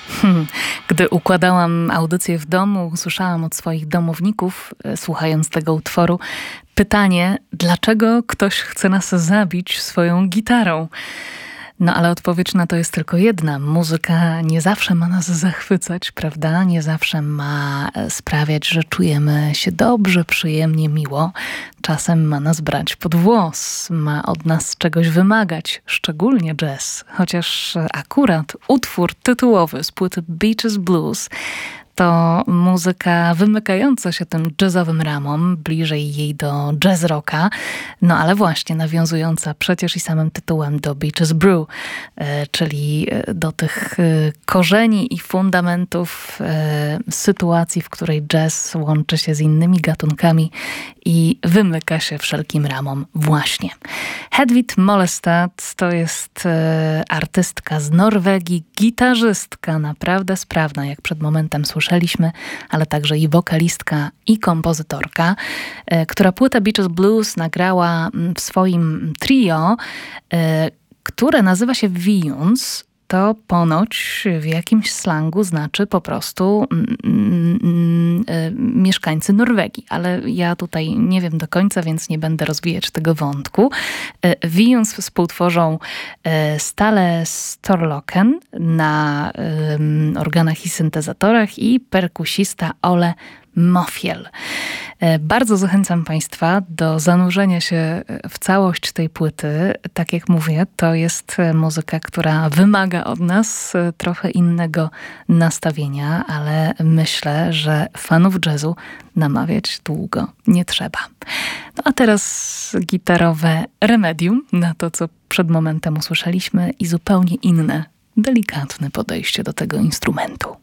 Gdy układałam audycję w domu, usłyszałam od swoich domowników, słuchając tego utworu, pytanie, dlaczego ktoś chce nas zabić swoją gitarą? No ale odpowiedź na to jest tylko jedna. Muzyka nie zawsze ma nas zachwycać, prawda? Nie zawsze ma sprawiać, że czujemy się dobrze, przyjemnie, miło. Czasem ma nas brać pod włos, ma od nas czegoś wymagać, szczególnie jazz. Chociaż akurat utwór tytułowy z płyty Beaches Blues to muzyka wymykająca się tym jazzowym ramom, bliżej jej do jazz rocka, no ale właśnie nawiązująca przecież i samym tytułem do Beaches Brew, czyli do tych korzeni i fundamentów sytuacji, w której jazz łączy się z innymi gatunkami i wymyka się wszelkim ramom właśnie. Hedvig Mollestad to jest artystka z Norwegii, gitarzystka, naprawdę sprawna, jak przed momentem słyszeliśmy, ale także i wokalistka i kompozytorka, która płytę Beaches Blues nagrała w swoim trio, które nazywa się Viuns. To ponoć w jakimś slangu znaczy po prostu mieszkańcy Norwegii. Ale ja tutaj nie wiem do końca, więc nie będę rozwijać tego wątku. Viuns współtworzą Stale Storloken na organach i syntezatorach i perkusista Ole Mofiel. Bardzo zachęcam Państwa do zanurzenia się w całość tej płyty. Tak jak mówię, to jest muzyka, która wymaga od nas trochę innego nastawienia, ale myślę, że fanów jazzu namawiać długo nie trzeba. No a teraz gitarowe remedium na to, co przed momentem usłyszeliśmy i zupełnie inne, delikatne podejście do tego instrumentu.